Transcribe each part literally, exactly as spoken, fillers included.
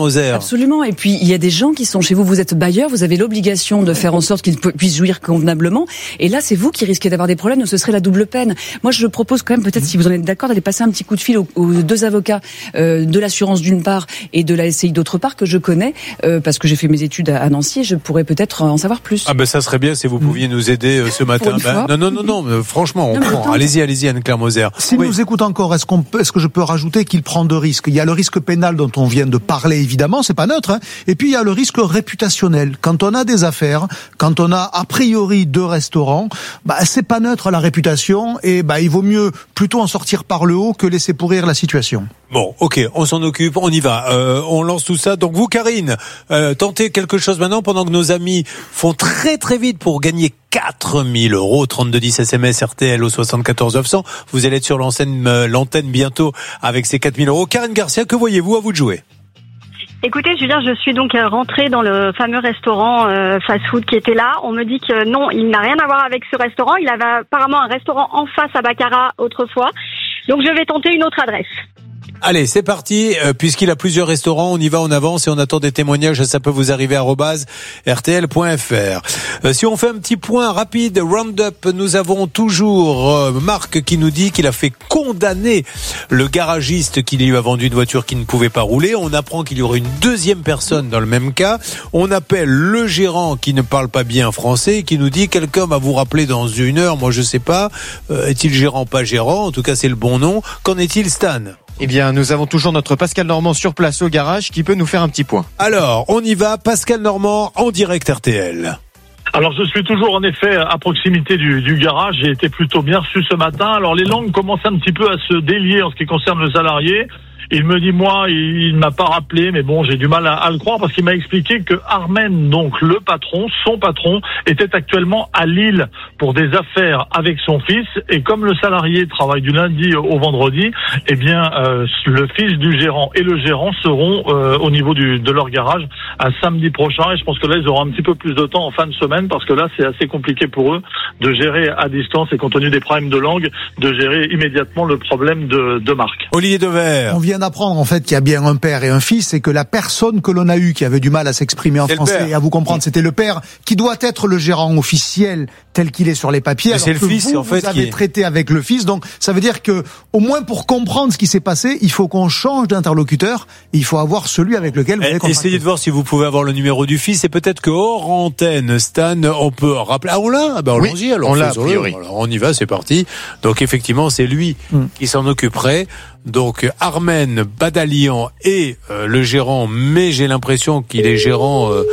Moser. Absolument. Et puis, il y a des gens qui sont chez vous. Vous êtes bailleur, vous avez l'obligation de faire en sorte qu'ils puissent jouir convenablement. Et là, c'est vous qui risquez d'avoir des problèmes. Ce serait la double peine. Moi, je propose quand même, peut-être, si vous en êtes d'accord, d'aller passer un petit coup de fil aux, aux deux avocats euh, de l'assurance d'une part et de la S C I d'autre part que je connais, euh, parce que j'ai fait mes études à, à Nancy et je pourrais peut-être en savoir plus. Ah ben ça serait bien si vous pouviez nous aider euh, ce matin. Ben, non, non, non, non. Euh, franchement, on non, prend. Allez-y, allez-y, Anne-Claire Moser. S'il oui. nous écoute encore, est-ce qu'on peut, est-ce que je peux rajouter qu'il prend de risques? Il y a le risque pénal dont on vient de parler, évidemment, c'est pas neutre. Hein. Et puis il y a le risque réputationnel. Quand on a des affaires, quand on a a priori deux restaurants, bah c'est pas neutre la réputation et bah il vaut mieux plutôt en sortir par le haut que laisser pourrir la situation. Bon, ok, on s'en occupe, on y va. Euh, on lance tout ça. Donc vous, Karine, euh, tentez quelque chose maintenant pendant que nos amis font très très vite pour gagner quatre mille euros. trente-deux dix S M S R T L au soixante-quatorze neuf cents. Vous allez être sur l'antenne, euh, l'antenne bientôt avec ces quatre mille euros. Karine Garcia, que voyez-vous? À vous de jouer. Écoutez, Julien, je suis donc rentrée dans le fameux restaurant euh, fast-food qui était là. On me dit que non, il n'a rien à voir avec ce restaurant. Il avait apparemment un restaurant en face à Baccarat autrefois. Donc je vais tenter une autre adresse. Allez, c'est parti, euh, puisqu'il a plusieurs restaurants, on y va, on avance et on attend des témoignages, ça peut vous arriver arobase r t l point f r. Euh, si on fait un petit point rapide, round-up, nous avons toujours euh, Marc qui nous dit qu'il a fait condamner le garagiste qui lui a vendu une voiture qui ne pouvait pas rouler. On apprend qu'il y aurait une deuxième personne dans le même cas. On appelle le gérant qui ne parle pas bien français et qui nous dit quelqu'un va vous rappeler dans une heure, moi je sais pas, euh, est-il gérant, pas gérant, en tout cas c'est le bon nom. Qu'en est-il, Stan ? Eh bien, nous avons toujours notre Pascal Normand sur place au garage qui peut nous faire un petit point. Alors, on y va, Pascal Normand en direct R T L. Alors, je suis toujours en effet à proximité du, du garage. J'ai été plutôt bien reçu ce matin. Alors, les langues commencent un petit peu à se délier en ce qui concerne le salarié. Il me dit, moi, il ne m'a pas rappelé, mais bon, j'ai du mal à, à le croire parce qu'il m'a expliqué que Armen, donc le patron, son patron, était actuellement à Lille pour des affaires avec son fils. Et comme le salarié travaille du lundi au vendredi, eh bien, euh, le fils du gérant et le gérant seront euh, au niveau du, de leur garage à samedi prochain. Et je pense que là, ils auront un petit peu plus de temps en fin de semaine parce que là, c'est assez compliqué pour eux de gérer à distance et compte tenu des problèmes de langue, de gérer immédiatement le problème de, de Marc. Olivier Devers. On vient d'apprendre en fait qu'il y a bien un père et un fils et que la personne que l'on a eue qui avait du mal à s'exprimer en c'est français et à vous comprendre, c'était le père qui doit être le gérant officiel tel qu'il est sur les papiers. Mais alors c'est le que fils vous, en fait vous avez qui est... traité avec le fils, donc ça veut dire que au moins pour comprendre ce qui s'est passé, il faut qu'on change d'interlocuteur et il faut avoir celui avec lequel vous avez contracté. Essayez de voir si vous pouvez avoir le numéro du fils et peut-être que hors antenne, Stan, on peut rappeler. Ah on l'a, ah ben oui, allons-y alors. On l'a a priori. Alors, on y va, c'est parti. Donc effectivement, c'est lui mm. qui s'en occuperait. Donc Armen Badalian est euh, le gérant, mais j'ai l'impression qu'il est gérant euh,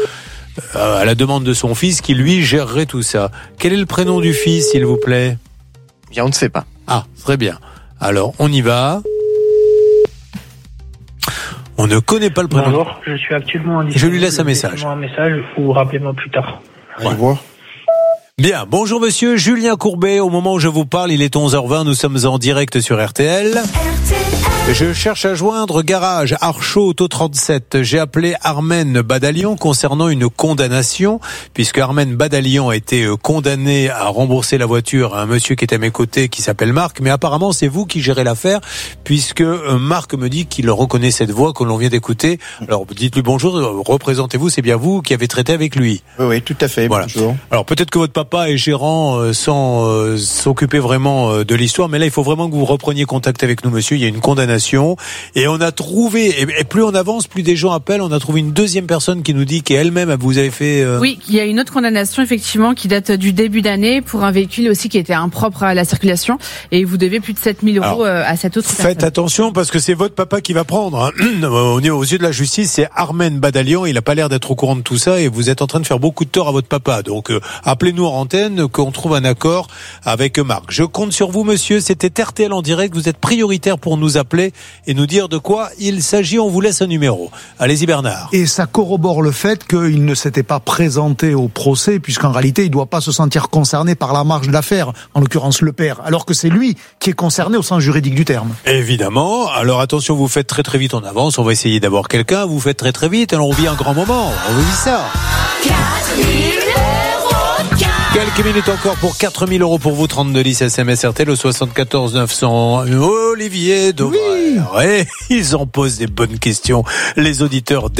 à la demande de son fils, qui lui gérerait tout ça. Quel est le prénom du fils, s'il vous plaît ? Bien, on ne sait pas. Ah, très bien. Alors, on y va. On ne connaît pas le prénom. Bonjour, je suis actuellement en Je lui laisse un message. Laissez-moi un message ou rappelez-moi plus tard. Au revoir. Bien, bonjour monsieur, Julien Courbet, au moment où je vous parle, il est onze heures vingt, nous sommes en direct sur R T L. R T L. Je cherche à joindre Garage Archaud Auto trente-sept. J'ai appelé Armen Badalian concernant une condamnation, puisque Armen Badalian a été condamné à rembourser la voiture à un monsieur qui est à mes côtés, qui s'appelle Marc, mais apparemment c'est vous qui gérez l'affaire, puisque Marc me dit qu'il reconnaît cette voix que l'on vient d'écouter. Alors dites-lui bonjour, représentez-vous, c'est bien vous qui avez traité avec lui. Oui, oui, tout à fait, voilà. Bonjour. Alors peut-être que votre papa est gérant euh, sans euh, s'occuper vraiment euh, de l'histoire, mais là il faut vraiment que vous repreniez contact avec nous monsieur, il y a une condamnation et on a trouvé, et, et plus on avance, plus des gens appellent, on a trouvé une deuxième personne qui nous dit qu'elle-même vous avez fait... Euh... Oui, il y a une autre condamnation effectivement qui date du début d'année pour un véhicule aussi qui était impropre à la circulation et vous devez plus de sept mille euros Alors, à cette autre faites personne. Faites attention parce que c'est votre papa qui va prendre. Hein. Aux yeux de la justice, c'est Armen Badalian, il n'a pas l'air d'être au courant de tout ça et vous êtes en train de faire beaucoup de tort à votre papa. Donc euh, appelez-nous en antenne qu'on trouve un accord avec Marc. Je compte sur vous monsieur, c'était R T L en direct, vous êtes prioritaire pour nous appeler et nous dire de quoi il s'agit, on vous laisse un numéro. Allez-y Bernard. Et ça corrobore le fait qu'il ne s'était pas présenté au procès, puisqu'en réalité il ne doit pas se sentir concerné par la marge d'affaires, en l'occurrence le père, alors que c'est lui qui est concerné au sens juridique du terme. Évidemment, alors attention, vous faites très très vite en avance, on va essayer d'avoir quelqu'un, vous faites très très vite, alors on vit un grand moment, on vous dit ça. Quelques minutes encore pour quatre mille euros pour vous, trente-deux dix S M S R T L au soixante-quatorze neuf cents. Olivier Devers. Oui. Ouais, ils en posent des bonnes questions, les auditeurs.